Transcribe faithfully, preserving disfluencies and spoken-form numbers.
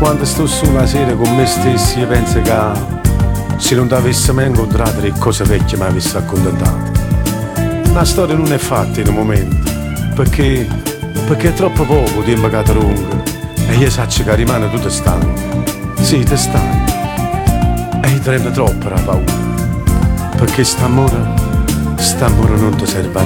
quando sto su la sera con me stessi io penso che se non ti avessi mai incontrato le cose vecchie mi avessi accontentato. Una storia non è fatta in un momento, perché, perché è troppo poco tempo che ti lunga e io so che rimane tutto stanco. Sì, ti stanco. E io tremo troppo la paura, perché st'amore, st'amore non ti serve a